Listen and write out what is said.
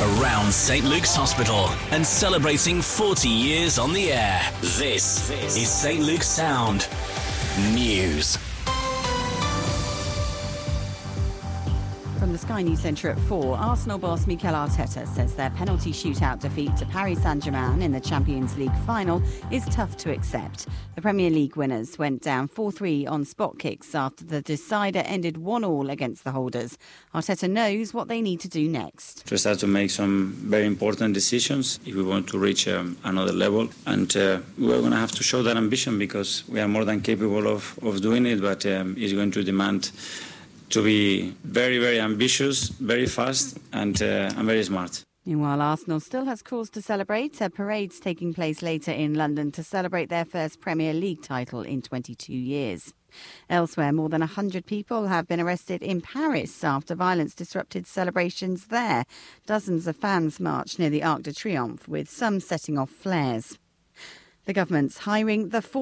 around St. Luke's Hospital and celebrating 40 years on the air. This is St. Luke's Sound News. From the Sky News Centre at 4, Arsenal boss Mikel Arteta says their penalty shootout defeat to Paris Saint-Germain in the Champions League final is tough to accept. The Premier League winners went down 4-3 on spot kicks after the decider ended 1-1 against the holders. Arteta knows what they need to do next. To start to make some very important decisions if we want to reach another level. And we're going to have to show that ambition because we are more than capable of doing it, but it's going to demand to be very, very ambitious, very fast and very smart. Meanwhile, Arsenal still has cause to celebrate. A parade's taking place later in London to celebrate their first Premier League title in 22 years. Elsewhere, more than 100 people have been arrested in Paris after violence disrupted celebrations there. Dozens of fans marched near the Arc de Triomphe, with some setting off flares. The government's hiring the